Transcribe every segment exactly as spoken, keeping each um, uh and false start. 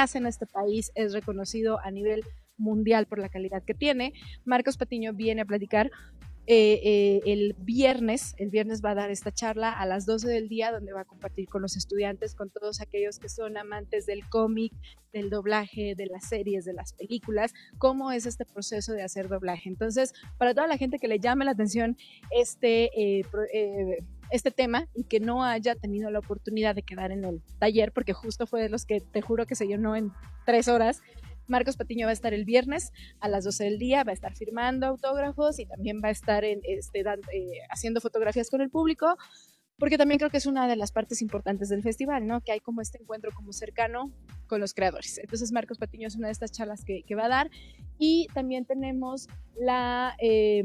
hace en este país es reconocido a nivel mundial por la calidad que tiene. Marcos Patiño viene a platicar Eh, eh, el viernes, el viernes va a dar esta charla a las doce del día, donde va a compartir con los estudiantes, con todos aquellos que son amantes del cómic, del doblaje, de las series, de las películas, cómo es este proceso de hacer doblaje. Entonces, para toda la gente que le llame la atención este, eh, eh, este tema y que no haya tenido la oportunidad de quedar en el taller, porque justo fue de los que te juro que se llenó en tres horas, Marcos Patiño va a estar el viernes a las doce del día, va a estar firmando autógrafos y también va a estar en, este, dando, eh, haciendo fotografías con el público, porque también creo que es una de las partes importantes del festival, ¿no? Que hay como este encuentro como cercano con los creadores. Entonces Marcos Patiño es una de estas charlas que, que va a dar. Y también tenemos la, eh,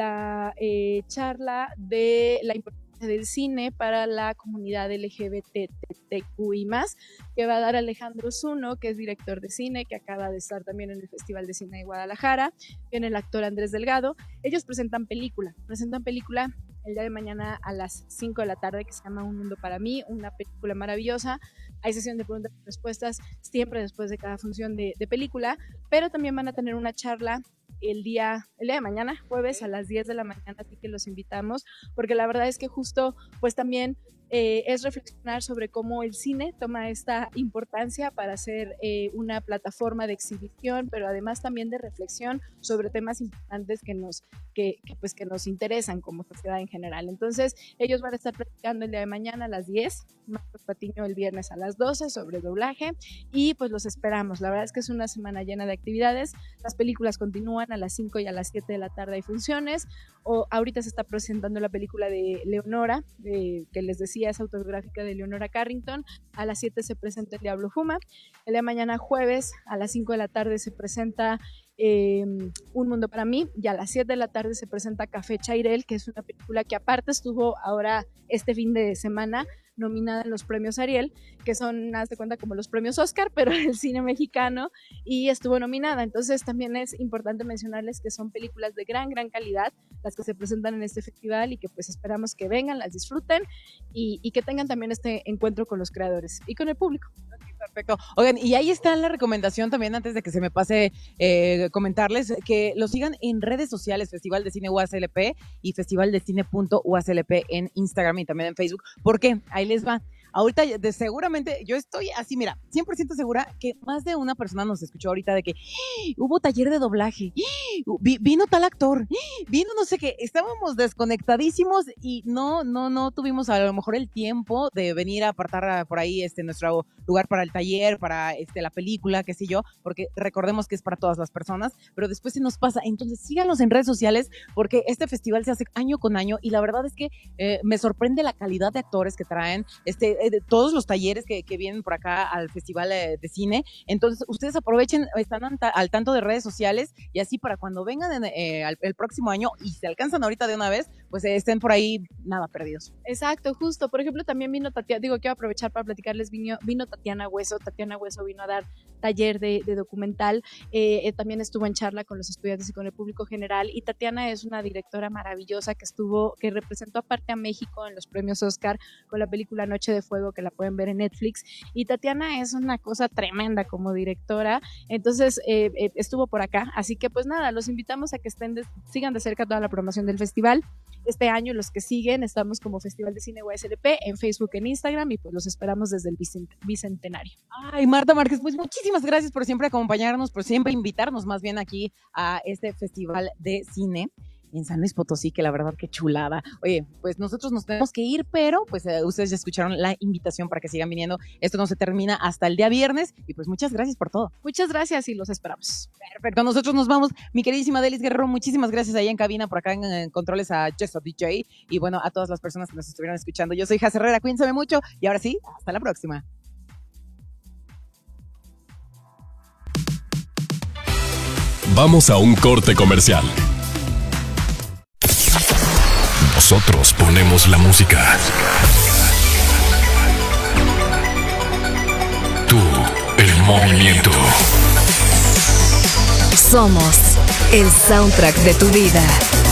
la eh, charla de la importancia del cine para la comunidad L G B T Q I más, que va a dar Alejandro Zuno, que es director de cine, que acaba de estar también en el Festival de Cine de Guadalajara. Viene el actor Andrés Delgado. Ellos presentan película, presentan película el día de mañana a las cinco de la tarde, que se llama Un Mundo para Mí, una película maravillosa. Hay sesión de preguntas y respuestas siempre después de cada función de, de película, pero también van a tener una charla el día, el día de mañana, jueves a las diez de la mañana, así que los invitamos, porque la verdad es que justo pues también eh, es reflexionar sobre cómo el cine toma esta importancia para ser eh, una plataforma de exhibición, pero además también de reflexión sobre temas importantes que nos, que, que, pues, que nos interesan como sociedad en general. Entonces ellos van a estar platicando el día de mañana a las diez, Marcos Patiño el viernes a las doce sobre doblaje, y pues los esperamos. La verdad es que es una semana llena de actividades. Las películas continúan a las cinco y a las siete de la tarde, hay funciones. O ahorita se está presentando la película de Leonora, de, que les decía, es autobiográfica de Leonora Carrington. A las siete se presenta El Diablo Fuma. El día de mañana jueves a las cinco de la tarde se presenta eh, Un Mundo para Mí, y a las siete de la tarde se presenta Café Chairel, que es una película que aparte estuvo ahora este fin de semana nominada en los premios Ariel, que son, haz de cuenta, como los premios Oscar, pero del cine mexicano, y estuvo nominada. Entonces también es importante mencionarles que son películas de gran, gran calidad las que se presentan en este festival, y que pues esperamos que vengan, las disfruten y, y que tengan también este encuentro con los creadores y con el público. Okay, perfecto. Oigan, y ahí está la recomendación también, antes de que se me pase eh, comentarles, que lo sigan en redes sociales, Festival de Cine U A S L P y Festival de Cine punto U A S L P en Instagram y también en Facebook. ¿Por qué? Ahí les va. Ahorita de, seguramente, yo estoy así, mira, cien por ciento segura que más de una persona nos escuchó ahorita de que ¡Ah! Hubo taller de doblaje, ¡Ah! vino tal actor, ¡Ah! Vino no sé qué, estábamos desconectadísimos y no, no, no tuvimos a lo mejor el tiempo de venir a apartar por ahí este nuestro lugar para el taller, para este la película, qué sé yo, porque recordemos que es para todas las personas, pero después se nos pasa. Entonces síganos en redes sociales, porque este festival se hace año con año y la verdad es que eh, me sorprende la calidad de actores que traen, este de todos los talleres que, que vienen por acá al Festival de, de Cine. Entonces ustedes aprovechen, están al, al tanto de redes sociales, y así para cuando vengan en, eh, al, el próximo año y se alcanzan ahorita de una vez, pues eh, estén por ahí nada perdidos. Exacto, justo. Por ejemplo, también vino Tatiana, digo, quiero aprovechar para platicarles, vino, vino Tatiana Hueso, Tatiana Hueso vino a dar taller de, de documental, eh, eh, también estuvo en charla con los estudiantes y con el público general, y Tatiana es una directora maravillosa que estuvo, que representó aparte a México en los premios Oscar con la película Noche de Fuego, que la pueden ver en Netflix, y Tatiana es una cosa tremenda como directora. Entonces eh, eh, estuvo por acá, así que pues nada, los invitamos a que estén de, sigan de cerca toda la programación del festival. Este año, los que siguen, estamos como Festival de Cine U A S L P en Facebook, en Instagram, y pues los esperamos desde el bicent- bicentenario. Ay, Marta Márquez, pues muchísimas gracias por siempre acompañarnos, por siempre invitarnos más bien aquí a este Festival de Cine en San Luis Potosí, que la verdad que chulada. Oye, pues nosotros nos tenemos que ir, pero pues eh, ustedes ya escucharon la invitación para que sigan viniendo. Esto no se termina hasta el día viernes, y pues muchas gracias por todo. Muchas gracias y los esperamos. Perfecto, nosotros nos vamos. Mi queridísima Delis Guerrero, muchísimas gracias allá en cabina, por acá en, en controles a Jesso D J, y bueno, a todas las personas que nos estuvieron escuchando. Yo soy Jaz Herrera, cuídense mucho, y ahora sí, hasta la próxima. Vamos a un corte comercial. Nosotros ponemos la música. Tú, el movimiento. Somos el soundtrack de tu vida.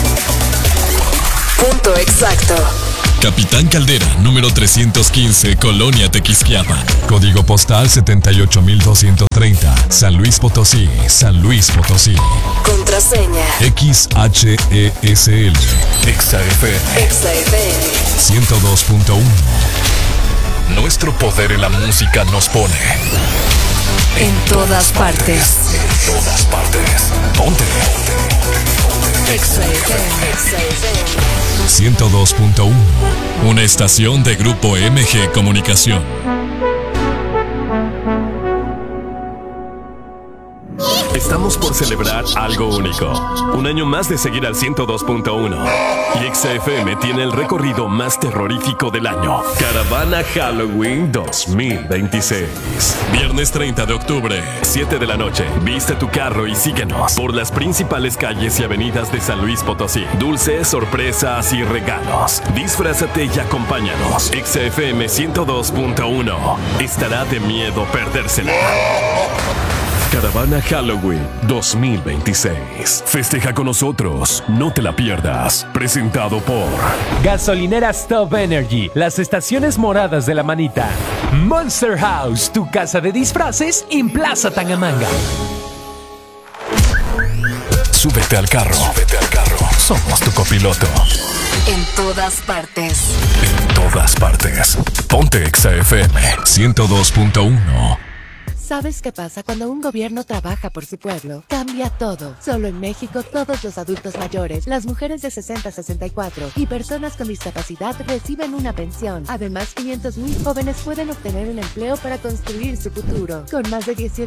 Punto exacto. Capitán Caldera, número trescientos quince, Colonia Tequisquiapan. Código postal setenta y ocho mil doscientos treinta, San Luis Potosí, San Luis Potosí. Contraseña. X H E S L. Exa F M. Exa F M. ciento dos punto uno. Nuestro poder en la música nos pone en todas partes. En todas partes. Ponte. Exa F M. Exa F M. ciento dos punto uno. Una estación de Grupo M G Comunicación. Estamos por celebrar algo único. Un año más de seguir al ciento dos punto uno. Y Exa F M tiene el recorrido más terrorífico del año. Caravana Halloween dos mil veintiséis. Viernes treinta de octubre, siete de la noche. Viste tu carro y síguenos por las principales calles y avenidas de San Luis Potosí. Dulces, sorpresas y regalos. Disfrázate y acompáñanos. Exa F M ciento dos punto uno. Estará de miedo perdérsela. Caravana Halloween dos mil veintiséis. Festeja con nosotros, no te la pierdas. Presentado por Gasolineras Top Energy, las estaciones moradas de la manita. Monster House, tu casa de disfraces en Plaza Tangamanga. Súbete al carro. Súbete al carro. Somos tu copiloto. En todas partes. En todas partes. Ponte Exa F M ciento dos punto uno. ¿Sabes qué pasa cuando un gobierno trabaja por su pueblo? Cambia todo. Solo en México, todos los adultos mayores, las mujeres de sesenta a sesenta y cuatro y personas con discapacidad reciben una pensión. Además, quinientos mil jóvenes pueden obtener un empleo para construir su futuro. Con más de dieciocho